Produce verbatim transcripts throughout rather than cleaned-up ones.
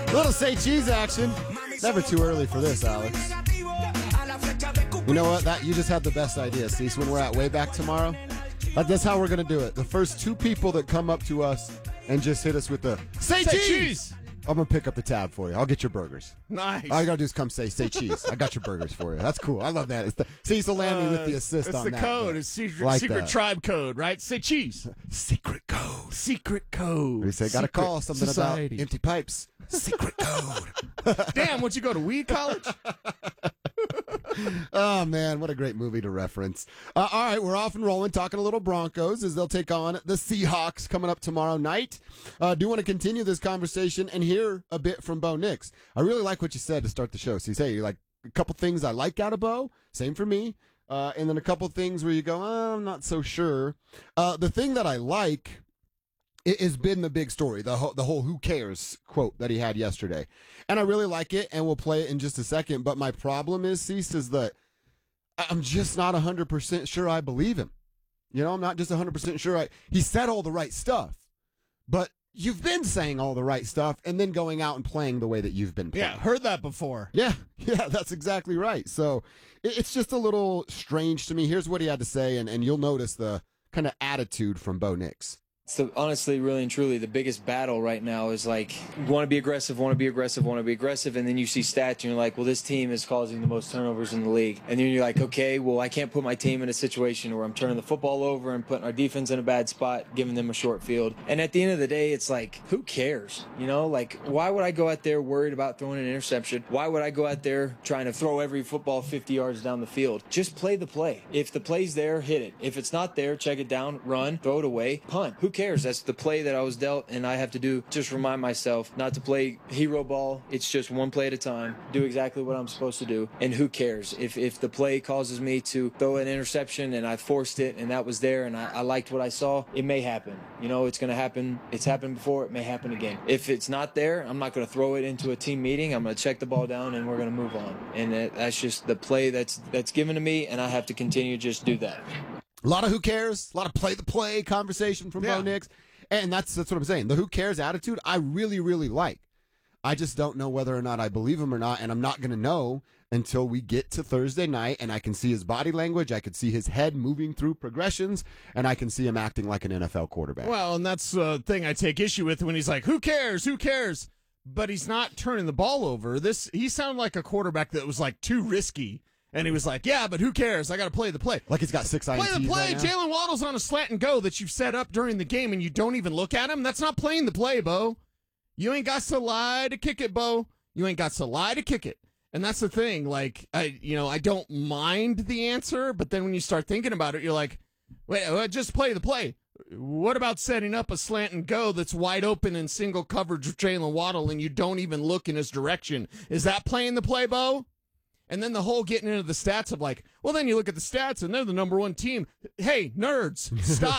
Little say cheese action. Never too early for this, Alex. You know what? That you just had the best idea, Cease. When we're at Wayback tomorrow, that, that's how we're going to do it. The first two people that come up to us and just hit us with the say, say cheese. cheese. I'm going to pick up the tab for you. I'll get your burgers. Nice. All you got to do is come say, say cheese. I got your burgers for you. That's cool. I love that. It's the, Cecil Lammy uh, with the assist it's on the that. It's the code. It's secret, like secret that. tribe code, right? Say cheese. Secret code. Secret code. You say, got to call something society. about empty pipes. Secret code. Damn, what'd you go to weed college? Oh, man, what a great movie to reference. Uh, all right, we're off and rolling, talking a little Broncos as they'll take on the Seahawks coming up tomorrow night. I uh, do want to continue this conversation and hear a bit from Bo Nix. I really like what you said to start the show. So you say, you're like, a couple things I like out of Bo, same for me, uh, and then a couple things where you go, oh, I'm not so sure. Uh, the thing that I like it has been the big story, the whole, the whole who cares quote that he had yesterday. And I really like it, and we'll play it in just a second. But my problem is, Cease, is that I'm just not one hundred percent sure I believe him. You know, I'm not just one hundred percent sure I, he said all the right stuff. But you've been saying all the right stuff and then going out and playing the way that you've been playing. Yeah, heard that before. Yeah, yeah, that's exactly right. So it, it's just a little strange to me. Here's what he had to say, and, and you'll notice the kind of attitude from Bo Nix. So honestly, really and truly, the biggest battle right now is like, want to be aggressive, want to be aggressive, want to be aggressive, and then you see stats and you're like, well, this team is causing the most turnovers in the league. And then you're like, okay, well, I can't put my team in a situation where I'm turning the football over and putting our defense in a bad spot, giving them a short field. And at the end of the day, it's like, who cares? You know, like, why would I go out there worried about throwing an interception? Why would I go out there trying to throw every football fifty yards down the field? Just play the play. If the play's there, hit it. If it's not there, check it down, run, throw it away, punt. Who cares? That's the play that I was dealt, and I have to do, just remind myself not to play hero ball. It's just one play at a time. Do exactly what I'm supposed to do, and who cares? If if the play causes me to throw an interception and I forced it and that was there and I, I liked what I saw, it may happen. You know, it's going to happen. It's happened before. It may happen again. If it's not there, I'm not going to throw it into a team meeting. I'm going to check the ball down and we're going to move on. And that, that's just the play that's that's given to me, and I have to continue to just do that. A lot of who cares, a lot of play-the-play conversation from yeah. Bo Nix. And that's that's what I'm saying. The who cares attitude, I really, really like. I just don't know whether or not I believe him or not, and I'm not going to know until we get to Thursday night, and I can see his body language, I can see his head moving through progressions, and I can see him acting like an N F L quarterback. Well, and that's the thing I take issue with when he's like, who cares, who cares? But he's not turning the ball over. This He sounded like a quarterback that was like too risky. And he was like, yeah, but who cares? I got to play the play. Like he's got six I N Ts Play the play. Right Jalen Waddle's on a slant and go that you've set up during the game, and you don't even look at him. That's not playing the play, Bo. You ain't got to lie to kick it, Bo. You ain't got to lie to kick it. And that's the thing. Like, I, you know, I don't mind the answer, but then when you start thinking about it, you're like, wait, just play the play. What about setting up a slant and go that's wide open in single coverage with Jalen Waddle, and you don't even look in his direction? Is that playing the play, Bo? And then the whole getting into the stats of like, well, then you look at the stats and they're the number one team. Hey, nerds,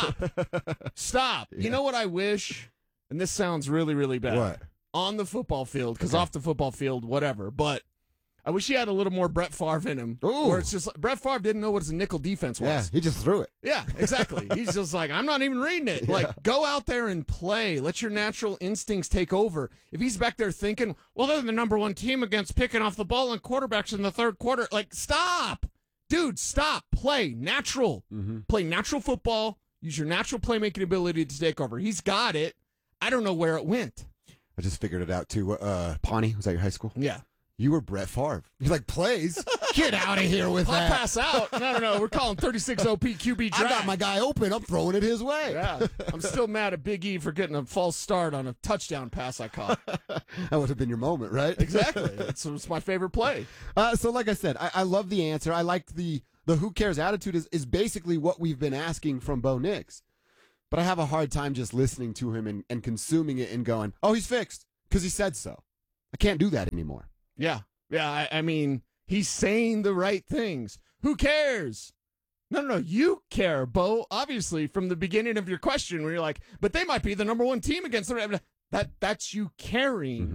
stop. Stop. Yeah. You know what I wish? And this sounds really, really bad. What? On the football field, because okay. off the football field, whatever. But I wish he had a little more Brett Favre in him. Ooh. Where it's just like, Brett Favre didn't know what his nickel defense was. Yeah, he just threw it. Yeah, exactly. He's just like, I'm not even reading it. Yeah. Like, go out there and play. Let your natural instincts take over. If he's back there thinking, well, they're the number one team against picking off the ball and quarterbacks in the third quarter, like, stop. Dude, stop. Play natural. Mm-hmm. Play natural football. Use your natural playmaking ability to take over. He's got it. I don't know where it went. I just figured it out, too. Uh, Pawnee, was that your high school? Yeah. You were Brett Favre. You're like, plays? Get out of here with I'll that. pass out. No, no, no. We're calling thirty-six O P Q B drag. I got my guy open. I'm throwing it his way. Yeah. I'm still mad at Big E for getting a false start on a touchdown pass I caught. That would have been your moment, right? Exactly. It's, it's my favorite play. Uh, so like I said, I, I love the answer. I like the, the who cares attitude is, is basically what we've been asking from Bo Nix. But I have a hard time just listening to him and, and consuming it and going, oh, he's fixed because he said so. I can't do that anymore. Yeah. Yeah, I, I mean, he's saying the right things. Who cares? No, no, no, you care, Bo. Obviously, from the beginning of your question, where you're like, but they might be the number one team against the that that's you caring. Mm-hmm.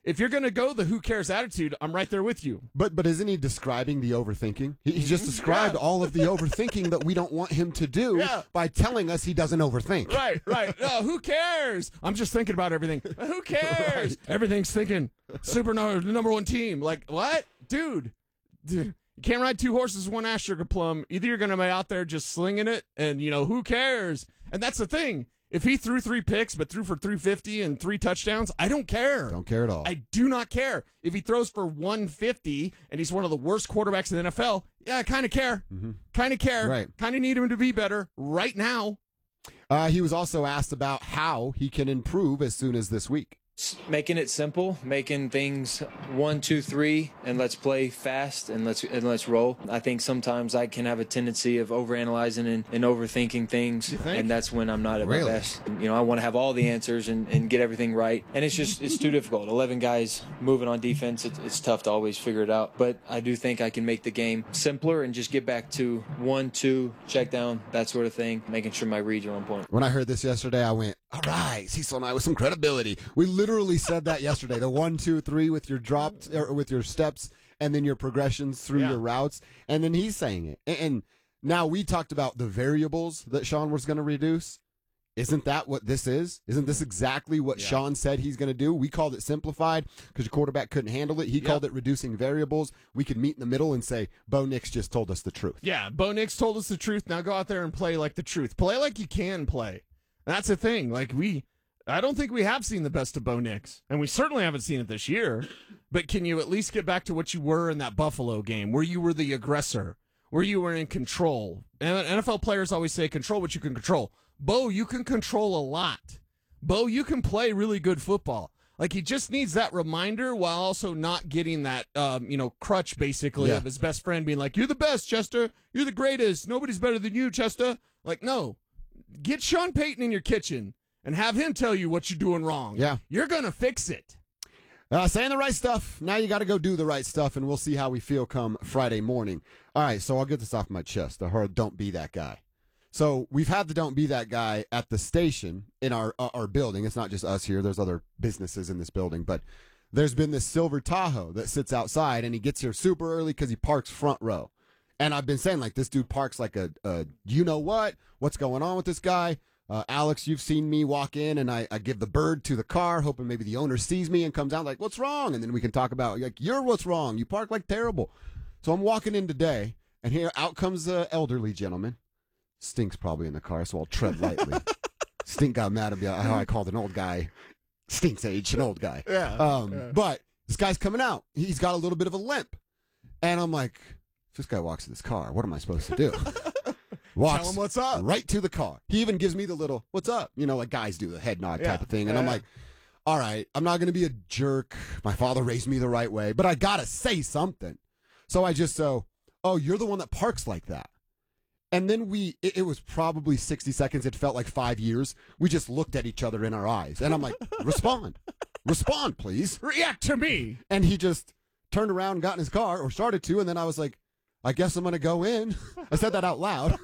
if you're going to go the who cares attitude, I'm right there with you. But but isn't he describing the overthinking? He, he just described Yeah. all of the overthinking that we don't want him to do Yeah. by telling us he doesn't overthink. Right, right. No, who cares? I'm just thinking about everything. Who cares? Everything's thinking super no, number one team. Like, what? Dude, dude, you can't ride two horses, one ass sugar plum. Either you're going to be out there just slinging it and, you know, who cares? And that's the thing. If he threw three picks but threw for three fifty and three touchdowns, I don't care. Don't care at all. I do not care. If he throws for one fifty and he's one of the worst quarterbacks in the N F L, yeah, I kind of care. Mm-hmm. Kind of care. Right. Kind of need him to be better right now. Uh, he was also asked about how he can improve as soon as this week. S- Making it simple, making things one, two, three, and let's play fast and let's and let's roll. I think sometimes I can have a tendency of overanalyzing and, and overthinking things, think? and that's when I'm not at Really? my best. You know, I want to have all the answers and, and get everything right, and it's just it's too difficult. Eleven guys moving on defense, it's, it's tough to always figure it out. But I do think I can make the game simpler and just get back to one, two, check down, that sort of thing, making sure my reads are on point. When I heard this yesterday, I went, all right, Cecil and I with some credibility. We literally said that yesterday. The one, two, three with your dropped or with your steps and then your progressions through Yeah. your routes. And then he's saying it. And, and now we talked about the variables that Sean was going to reduce. Isn't that what this is? Isn't this exactly what Yeah. Sean said he's going to do? We called it simplified because your quarterback couldn't handle it. He Yep. called it reducing variables. We could meet in the middle and say, Bo Nix just told us the truth. Yeah, Bo Nix told us the truth. Now go out there and play like the truth. Play like you can play. That's the thing. Like we, I don't think we have seen the best of Bo Nix, and we certainly haven't seen it this year. But can you at least get back to what you were in that Buffalo game, where you were the aggressor, where you were in control? And N F L players always say, "Control what you can control." Bo, you can control a lot. Bo, you can play really good football. Like he just needs that reminder while also not getting that, um, you know, crutch basically Yeah. of his best friend being like, "You're the best, Chester. You're the greatest. Nobody's better than you, Chester." Like, no. Get Sean Payton in your kitchen and have him tell you what you're doing wrong. Yeah. You're going to fix it. Uh, saying the right stuff. Now you got to go do the right stuff, and we'll see how we feel come Friday morning. All right, so I'll get this off my chest. I heard don't be that guy. So we've had the don't be that guy at the station in our uh, our building. It's not just us here. There's other businesses in this building, but there's been this silver Tahoe that sits outside, and he gets here super early because he parks front row. And I've been saying, like, this dude parks like a, a you know what? What's going on with this guy? Uh, Alex, you've seen me walk in, and I, I give the bird to the car, hoping maybe the owner sees me and comes out like, what's wrong? And then we can talk about, like, you're what's wrong. You park like terrible. So I'm walking in today, and here out comes the elderly gentleman. Stink's probably in the car, so I'll tread lightly. Stink got mad at me how I called an old guy Stink's age, an old guy. Yeah. Um, yeah. But this guy's coming out. He's got a little bit of a limp. And I'm like, if this guy walks to this car, what am I supposed to do? Walks Tell him what's up. right to the car. He even gives me the little, what's up? You know, like guys do, the head nod Yeah, type of thing. And I'm yeah. like, all right, I'm not going to be a jerk. My father raised me the right way, but I got to say something. So I just so, oh, you're the one that parks like that. And then we, it, it was probably sixty seconds. It felt like five years. We just looked at each other in our eyes. And I'm like, respond. Respond, please. React to me. And he just turned around and got in his car, or started to. And then I was like, I guess I'm going to go in. I said that out loud.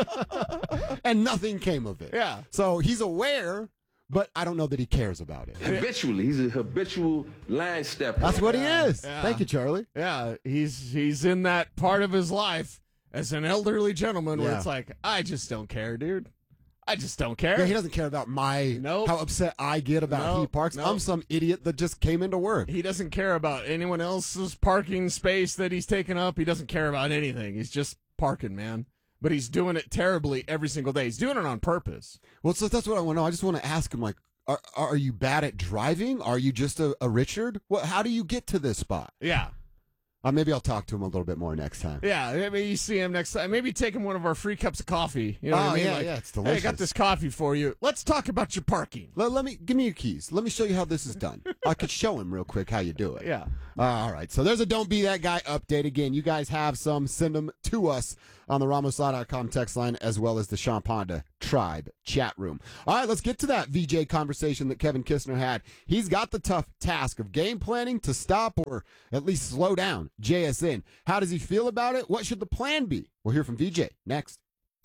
And nothing came of it. Yeah. So he's aware, but I don't know that he cares about it. Habitually, he's a habitual line stepper. That's what he is. Yeah. Thank you, Charlie. Yeah, he's he's in that part of his life as an elderly gentleman where Yeah. it's like, I just don't care, dude. I just don't care. Yeah, he doesn't care about my Nope. how upset I get about he Nope, parks. nope. I'm some idiot that just came into work. He doesn't care about anyone else's parking space that he's taken up. He doesn't care about anything. He's just parking, man. But he's doing it terribly every single day. He's doing it on purpose. Well, so that's what I want to know. I just want to ask him, like, are, are you bad at driving? Are you just a, a Richard? What? How do you get to this spot? Yeah. Uh, maybe I'll talk to him a little bit more next time. Yeah, maybe you see him next time. Maybe take him one of our free cups of coffee. You know what Oh, I mean? yeah, Like, yeah, it's Hey, I delicious. got this coffee for you. Let's talk about your parking. Let, let me give me your keys. Let me show you how this is done. I could show him real quick how you do it. Yeah. Uh, all right. So there's a Don't Be That Guy update. Again, you guys have some. Send them to us on the Ramos Law dot com text line as well as the Sean Ponda Tribe chat room. All right, let's get to that V J conversation that Kevin Kistner had. He's got the tough task of game planning to stop or at least slow down J S N. How does he feel about it? What should the plan be? We'll hear from V J next.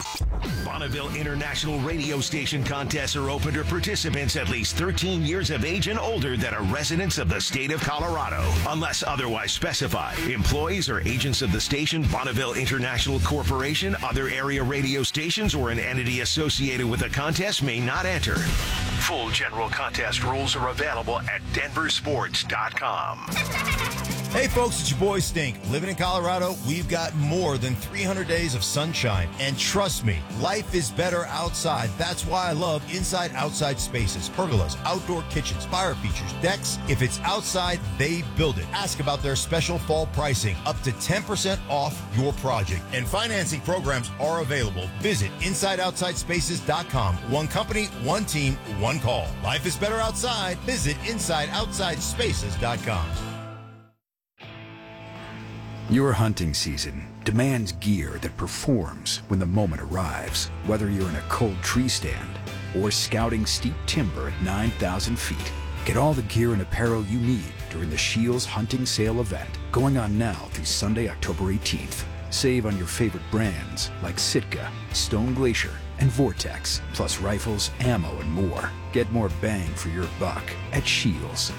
Bonneville International Radio Station contests are open to participants at least thirteen years of age and older that are residents of the state of Colorado. Unless otherwise specified, employees or agents of the station, Bonneville International Corporation, other area radio stations, or an entity associated with the contest may not enter. Full general contest rules are available at denver sports dot com. Hey folks, it's your boy Stink. Living in Colorado, we've got more than three hundred days of sunshine. And trust me, life is better outside. That's why I love Inside Outside Spaces, pergolas, outdoor kitchens, fire features, decks. If it's outside, they build it. Ask about their special fall pricing, up to ten percent off your project. And financing programs are available. Visit inside outside spaces dot com. One company, one team, one call. Life is better outside. Visit inside outside spaces dot com. Your hunting season demands gear that performs when the moment arrives. Whether you're in a cold tree stand or scouting steep timber at nine thousand feet, get all the gear and apparel you need during the Shields Hunting Sale event, going on now through Sunday, October eighteenth. Save on your favorite brands like Sitka, Stone Glacier, and Vortex, plus rifles, ammo, and more. Get more bang for your buck at Shields.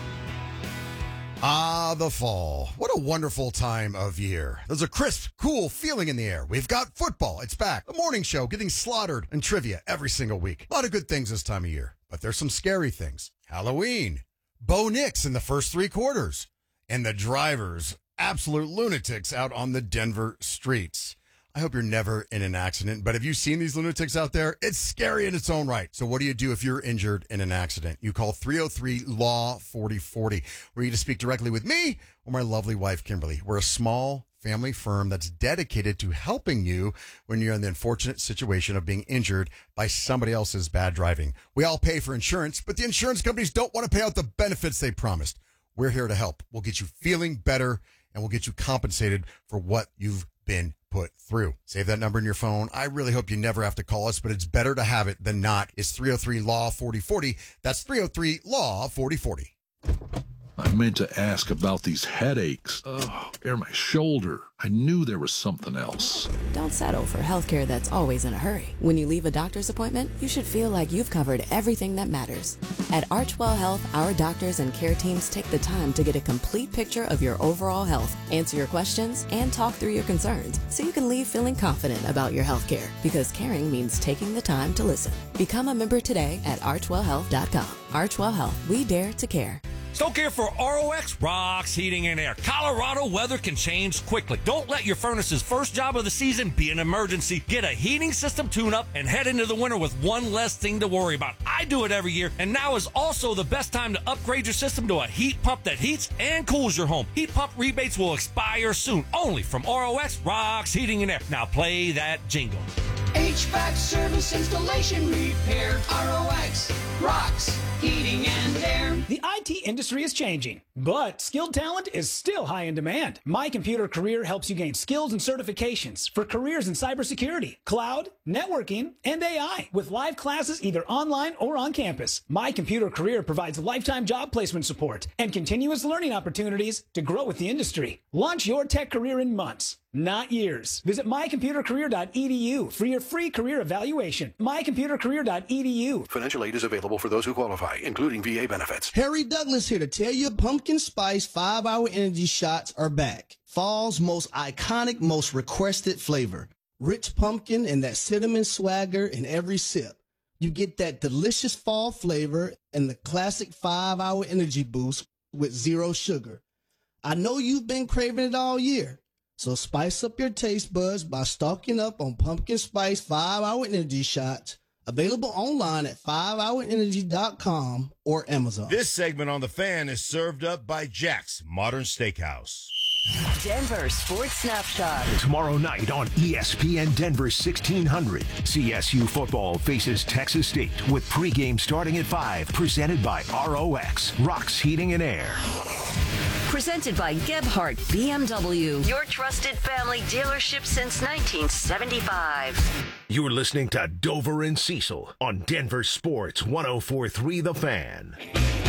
Ah, the fall. What a wonderful time of year. There's a crisp, cool feeling in the air. We've got football. It's back. The morning show getting slaughtered and trivia every single week. A lot of good things this time of year, but there's some scary things. Halloween, Bo Nix in the first three quarters, and the drivers, absolute lunatics out on the Denver streets. I hope you're never in an accident, but have you seen these lunatics out there? It's scary in its own right. So what do you do if you're injured in an accident? You call three oh three law forty forty. We're here to speak directly with me or my lovely wife, Kimberly. We're a small family firm that's dedicated to helping you when you're in the unfortunate situation of being injured by somebody else's bad driving. We all pay for insurance, but the insurance companies don't want to pay out the benefits they promised. We're here to help. We'll get you feeling better, and we'll get you compensated for what you've been put through. Save that number in your phone. I really hope you never have to call us, but it's better to have it than not. It's three oh three law forty forty. That's three oh three law forty forty. I meant to ask about these headaches. Oh, or my shoulder. I knew there was something else. Don't settle for healthcare that's always in a hurry. When you leave a doctor's appointment, you should feel like you've covered everything that matters. At Archwell Health, our doctors and care teams take the time to get a complete picture of your overall health, answer your questions, and talk through your concerns so you can leave feeling confident about your healthcare. Because caring means taking the time to listen. Become a member today at archwell health dot com. Archwell Health, we dare to care. Don't care for R O X Rocks Heating and Air. Colorado weather can change quickly. Don't let your furnace's first job of the season be an emergency. Get a heating system tune-up and head into the winter with one less thing to worry about. I do it every year, and now is also the best time to upgrade your system to a heat pump that heats and cools your home. Heat pump rebates will expire soon, only from R O X Rocks Heating and Air. Now play that jingle. H V A C service, installation, repair. R O X Rocks Heating and Air. The I T industry is changing, but skilled talent is still high in demand. My Computer Career helps you gain skills and certifications for careers in cybersecurity, cloud, networking, and A I with live classes either online or on campus. My Computer Career provides lifetime job placement support and continuous learning opportunities to grow with the industry. Launch your tech career in months, not years. Visit my computer career dot e d u for your free career evaluation. my computer career dot e d u. Financial aid is available for those who qualify, including V A benefits. Harry Douglas here to tell you pumpkin spice five hour energy shots are back. Fall's most iconic, most requested flavor. Rich pumpkin and that cinnamon swagger in every sip. You get that delicious fall flavor and the classic five hour energy boost with zero sugar. I know you've been craving it all year. So spice up your taste buds by stocking up on pumpkin spice five hour energy shots, available online at five hour energy dot com or Amazon. This segment on The Fan is served up by Jack's Modern Steakhouse. Denver Sports Snapshot. Tomorrow night on E S P N Denver sixteen hundred, C S U football faces Texas State with pregame starting at five, presented by R O X, Rocks Heating and Air. Presented by Gebhardt B M W, your trusted family dealership since nineteen seventy-five. You're listening to Dover and Cecil on Denver Sports one oh four point three The Fan.